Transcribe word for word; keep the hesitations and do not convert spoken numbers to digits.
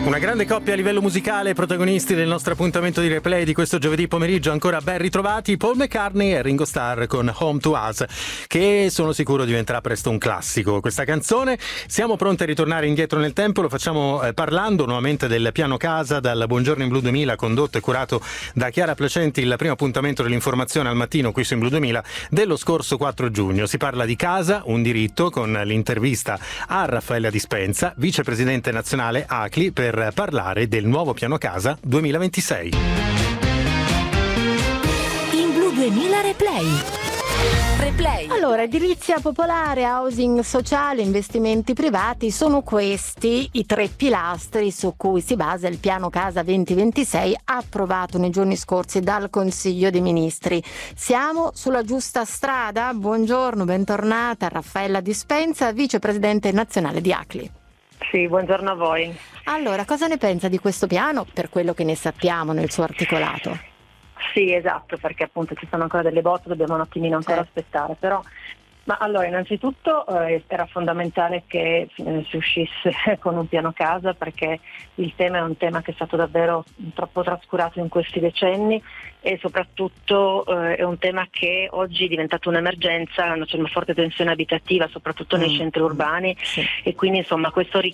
Una grande coppia a livello musicale, protagonisti del nostro appuntamento di replay di questo giovedì pomeriggio, ancora ben ritrovati Paul McCartney e Ringo Starr con Home to Us, che sono sicuro diventerà presto un classico. Questa canzone, siamo pronti a ritornare indietro nel tempo, lo facciamo eh, parlando nuovamente del piano casa, dal Buongiorno in Blu duemila, condotto e curato da Chiara Placenti, il primo appuntamento dell'informazione al mattino qui su in Blu duemila dello scorso quattro giugno. Si parla di casa, un diritto, con l'intervista a Raffaella Dispenza, vicepresidente nazionale A C L I, per parlare del nuovo piano casa duemilaventisei. In Blu duemila Replay. Replay. Allora, edilizia popolare, housing sociale, investimenti privati, sono questi i tre pilastri su cui si basa il piano casa duemilaventisei approvato nei giorni scorsi dal Consiglio dei Ministri. Siamo sulla giusta strada? Buongiorno, bentornata Raffaella Dispenza, vicepresidente nazionale di A C L I. Sì, buongiorno a voi. Allora, cosa ne pensa di questo piano per quello che ne sappiamo nel suo articolato? Sì, esatto, perché appunto ci sono ancora delle bozze, dobbiamo un attimino ancora Eh. aspettare, però ma allora innanzitutto eh, era fondamentale che eh, si uscisse con un piano casa, perché il tema è un tema che è stato davvero troppo trascurato in questi decenni e soprattutto eh, è un tema che oggi è diventato un'emergenza, c'è una forte tensione abitativa soprattutto nei Mm. centri urbani Sì. e quindi insomma questo